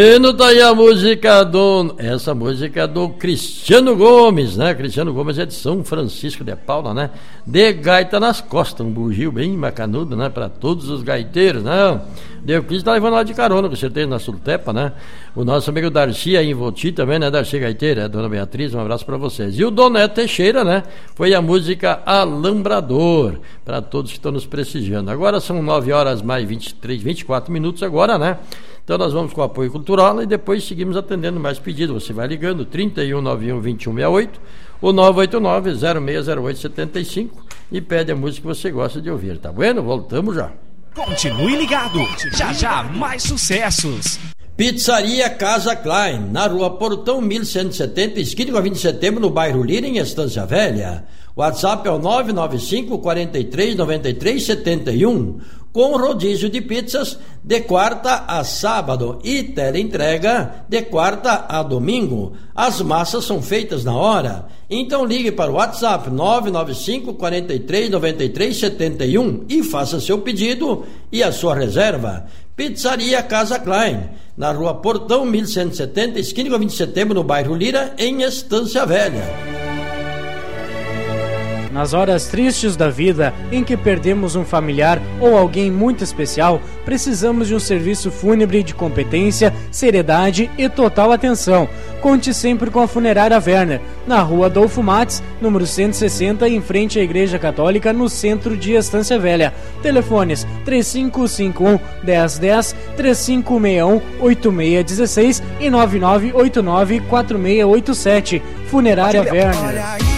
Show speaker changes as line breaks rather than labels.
Bueno, tá aí a música essa música do Cristiano Gomes, né? Cristiano Gomes é de São Francisco de Paula, né? De gaita nas costas, um bugio bem bacanudo, né? Para todos os gaiteiros, né? Deu que tá levando lá de carona, com certeza, na Sultepa, né? O nosso amigo Darcy aí em Voti também, né? Darcy Gaiteira, Dona Beatriz, um abraço para vocês. E o Doné Teixeira, né? Foi a música Alambrador, para todos que estão nos prestigiando. Agora são 9 horas mais 24 minutos agora, né? Então nós vamos com o apoio cultural e depois seguimos atendendo mais pedidos. Você vai ligando 3191-2168 ou 989-060875 e pede a música que você gosta de ouvir, tá bueno? Voltamos já.
Continue ligado, já já mais sucessos.
Pizzaria Casa Klein, na rua Portão 1170, esquina com a 20 de setembro, no bairro Lira, em Estância Velha. WhatsApp é o 995-4393-71, com rodízio de pizzas de quarta a sábado e teleentrega de quarta a domingo. As massas são feitas na hora. Então ligue para o WhatsApp 995-4393-71 e faça seu pedido e a sua reserva. Pizzaria Casa Klein, na rua Portão 1170, esquina com a 20 de setembro, no bairro Lira, em Estância Velha.
Nas horas tristes da vida, em que perdemos um familiar ou alguém muito especial, precisamos de um serviço fúnebre de competência, seriedade e total atenção. Conte sempre com a Funerária Werner, na rua Adolfo Mates, número 160, em frente à Igreja Católica, no centro de Estância Velha. Telefones 3551-1010, 3561-8616 e 9989-4687. Funerária Werner.